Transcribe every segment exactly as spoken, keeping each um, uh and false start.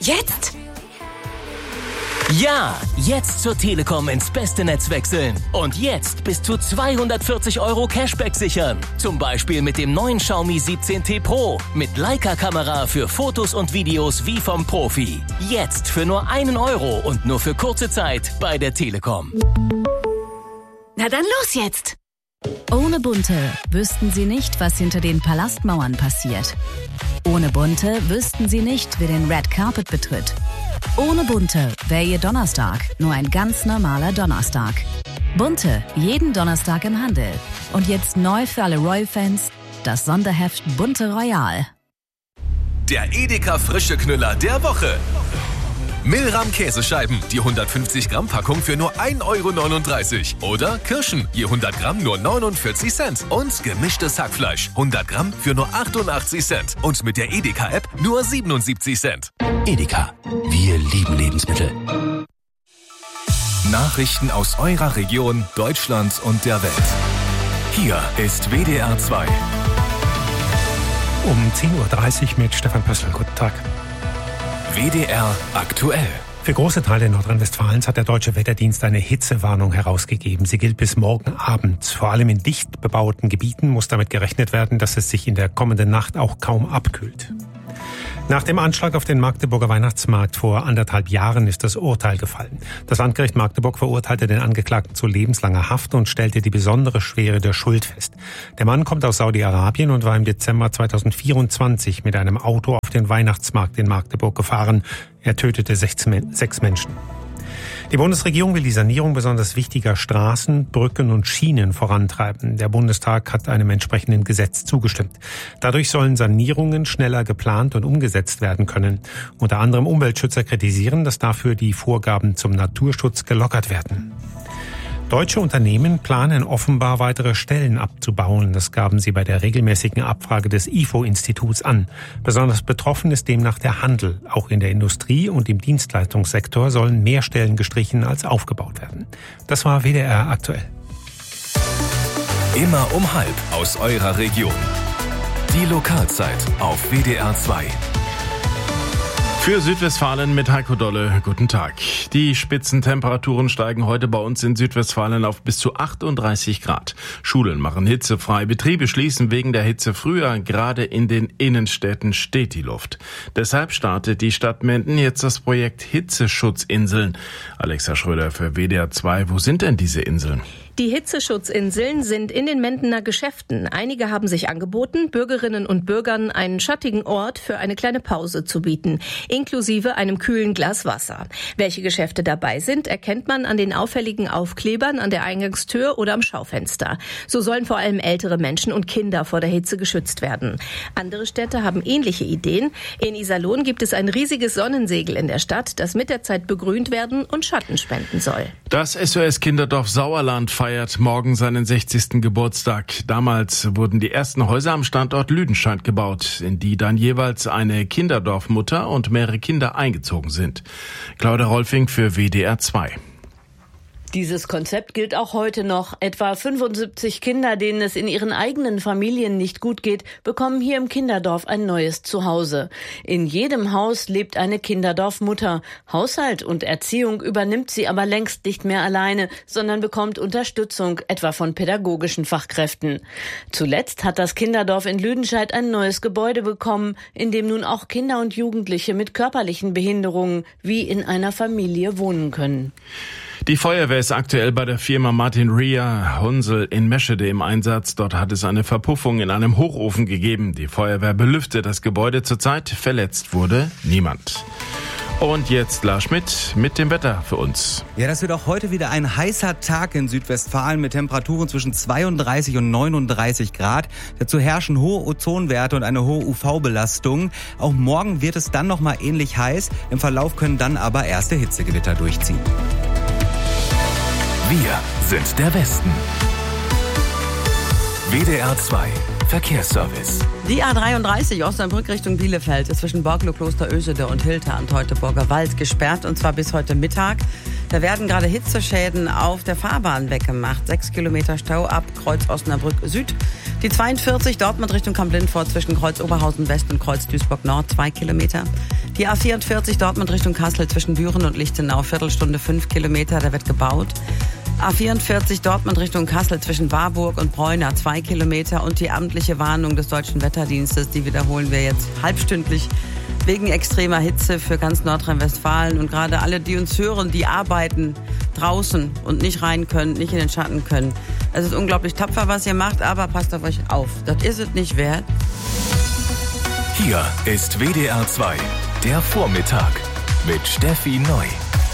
Jetzt? Ja, jetzt zur Telekom ins beste Netz wechseln. Und jetzt bis zu zweihundertvierzig Euro Cashback sichern. Zum Beispiel mit dem neuen Xiaomi siebzehn T Pro. Mit Leica-Kamera für Fotos und Videos wie vom Profi. Jetzt für nur einen Euro und nur für kurze Zeit bei der Telekom. Na dann los jetzt! Ohne Bunte wüssten Sie nicht, was hinter den Palastmauern passiert. Ohne Bunte wüssten Sie nicht, wer den Red Carpet betritt. Ohne Bunte wäre Ihr Donnerstag nur ein ganz normaler Donnerstag. Bunte, jeden Donnerstag im Handel. Und jetzt neu für alle Royal-Fans, das Sonderheft Bunte Royal. Der Edeka frische Knüller der Woche. Milram Käsescheiben, die hundertfünfzig Gramm Packung für nur ein Euro neununddreißig. Oder Kirschen, je hundert Gramm nur neunundvierzig Cent. Und gemischtes Hackfleisch, hundert Gramm für nur achtundachtzig Cent. Und mit der Edeka-App nur siebenundsiebzig Cent. Edeka, wir lieben Lebensmittel. Nachrichten aus eurer Region, Deutschland und der Welt. Hier ist W D R zwei. Um zehn Uhr dreißig mit Stefan Pössl. Guten Tag. W D R aktuell. Für große Teile Nordrhein-Westfalens hat der Deutsche Wetterdienst eine Hitzewarnung herausgegeben. Sie gilt bis morgen Abend. Vor allem in dicht bebauten Gebieten muss damit gerechnet werden, dass es sich in der kommenden Nacht auch kaum abkühlt. Nach dem Anschlag auf den Magdeburger Weihnachtsmarkt vor anderthalb Jahren ist das Urteil gefallen. Das Landgericht Magdeburg verurteilte den Angeklagten zu lebenslanger Haft und stellte die besondere Schwere der Schuld fest. Der Mann kommt aus Saudi-Arabien und war im Dezember zweitausendvierundzwanzig mit einem Auto auf den Weihnachtsmarkt in Magdeburg gefahren. Er tötete sechs Menschen. Die Bundesregierung will die Sanierung besonders wichtiger Straßen, Brücken und Schienen vorantreiben. Der Bundestag hat einem entsprechenden Gesetz zugestimmt. Dadurch sollen Sanierungen schneller geplant und umgesetzt werden können. Unter anderem Umweltschützer kritisieren, dass dafür die Vorgaben zum Naturschutz gelockert werden. Deutsche Unternehmen planen offenbar weitere Stellen abzubauen. Das gaben sie bei der regelmäßigen Abfrage des I F O-Instituts an. Besonders betroffen ist demnach der Handel. Auch in der Industrie und im Dienstleistungssektor sollen mehr Stellen gestrichen als aufgebaut werden. Das war W D R aktuell. Immer um halb aus eurer Region. Die Lokalzeit auf W D R zwei. Für Südwestfalen mit Heiko Dolle, guten Tag. Die Spitzentemperaturen steigen heute bei uns in Südwestfalen auf bis zu achtunddreißig Grad. Schulen machen hitzefrei, Betriebe schließen wegen der Hitze früher. Gerade in den Innenstädten steht die Luft. Deshalb startet die Stadt Menden jetzt das Projekt Hitzeschutzinseln. Alexa Schröder für W D R zwei, wo sind denn diese Inseln? Die Hitzeschutzinseln sind in den Mendener Geschäften. Einige haben sich angeboten, Bürgerinnen und Bürgern einen schattigen Ort für eine kleine Pause zu bieten, inklusive einem kühlen Glas Wasser. Welche Geschäfte dabei sind, erkennt man an den auffälligen Aufklebern an der Eingangstür oder am Schaufenster. So sollen vor allem ältere Menschen und Kinder vor der Hitze geschützt werden. Andere Städte haben ähnliche Ideen. In Iserlohn gibt es ein riesiges Sonnensegel in der Stadt, das mit der Zeit begrünt werden und Schatten spenden soll. Das S O S Kinderdorf Sauerland feiert morgen seinen sechzigsten Geburtstag. Damals wurden die ersten Häuser am Standort Lüdenscheid gebaut, in die dann jeweils eine Kinderdorfmutter und mehrere Kinder eingezogen sind. Claudia Rolfing für W D R zwei. Dieses Konzept gilt auch heute noch. Etwa fünfundsiebzig Kinder, denen es in ihren eigenen Familien nicht gut geht, bekommen hier im Kinderdorf ein neues Zuhause. In jedem Haus lebt eine Kinderdorfmutter. Haushalt und Erziehung übernimmt sie aber längst nicht mehr alleine, sondern bekommt Unterstützung, etwa von pädagogischen Fachkräften. Zuletzt hat das Kinderdorf in Lüdenscheid ein neues Gebäude bekommen, in dem nun auch Kinder und Jugendliche mit körperlichen Behinderungen wie in einer Familie wohnen können. Die Feuerwehr ist aktuell bei der Firma Martin Ria Hunsel in Meschede im Einsatz. Dort hat es eine Verpuffung in einem Hochofen gegeben. Die Feuerwehr belüftet das Gebäude zurzeit. Verletzt wurde niemand. Und jetzt Lars Schmidt mit dem Wetter für uns. Ja, das wird auch heute wieder ein heißer Tag in Südwestfalen mit Temperaturen zwischen zweiunddreißig und neununddreißig Grad. Dazu herrschen hohe Ozonwerte und eine hohe U V-Belastung. Auch morgen wird es dann nochmal ähnlich heiß. Im Verlauf können dann aber erste Hitzegewitter durchziehen. Wir sind der Westen. W D R zwei Verkehrsservice. Die A dreiunddreißig Osnabrück Richtung Bielefeld ist zwischen Borglo, Kloster Ösede und Hilter am Teutoburger Wald gesperrt, und zwar bis heute Mittag. Da werden gerade Hitzeschäden auf der Fahrbahn weggemacht. Sechs Kilometer Stau ab Kreuz Osnabrück Süd. Die zweiundvierzig Dortmund Richtung Kamp-Lindfort zwischen Kreuz Oberhausen West und Kreuz Duisburg Nord zwei Kilometer. Die A vierundvierzig Dortmund Richtung Kassel zwischen Büren und Lichtenau, Viertelstunde fünf Kilometer, da wird gebaut. A vierundvierzig Dortmund Richtung Kassel zwischen Warburg und Bräuna, zwei Kilometer. Und die amtliche Warnung des Deutschen Wetterdienstes, die wiederholen wir jetzt halbstündlich wegen extremer Hitze für ganz Nordrhein-Westfalen. Und gerade alle, die uns hören, die arbeiten draußen und nicht rein können, nicht in den Schatten können. Es ist unglaublich tapfer, was ihr macht, aber passt auf euch auf. Das ist es nicht wert. Hier ist W D R zwei, der Vormittag mit Steffi Neu.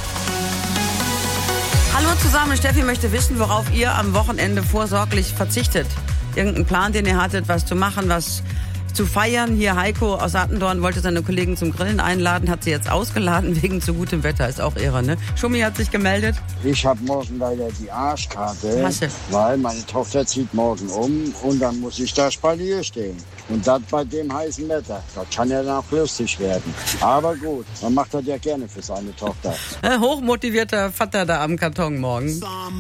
Hallo zusammen, Steffi möchte wissen, worauf ihr am Wochenende vorsorglich verzichtet. Irgendeinen Plan, den ihr hattet, was zu machen, was zu feiern. Hier Heiko aus Attendorn wollte seine Kollegen zum Grillen einladen, hat sie jetzt ausgeladen wegen zu gutem Wetter. Ist auch Ehre, ne? Schumi hat sich gemeldet. Ich habe morgen leider die Arschkarte, Hasse. weil meine Tochter zieht morgen um und dann muss ich da Spalier stehen. Und das bei dem heißen Wetter. Das kann ja dann auch lustig werden. Aber gut, man macht das ja gerne für seine Tochter. Hochmotivierter Vater da am Karton morgen.